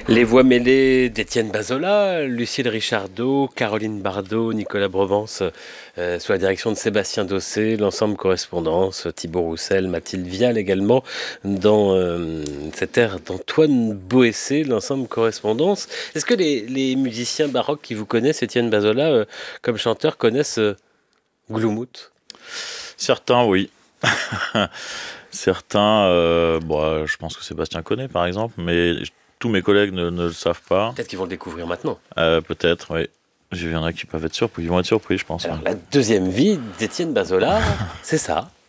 Les voix mêlées d'Étienne Bazola, Lucille Richardot, Caroline Bardot, Nicolas Brevance, sous la direction de Sébastien Dossé, l'ensemble correspondance, Thibaut Roussel, Mathilde Vial également, dans cette ère d'Antoine Boessé, l'ensemble correspondance. Est-ce que les musiciens baroques qui vous connaissent, Étienne Bazola, comme chanteur, connaissent Gloumout? Certains, oui. Certains, je pense que Sébastien connaît par exemple, mais tous mes collègues ne le savent pas. Peut-être qu'ils vont le découvrir maintenant. Peut-être, oui. Il y en a qui peuvent être surpris, ils vont être surpris, je pense. Alors, la deuxième vie d'Étienne Bazola, c'est ça.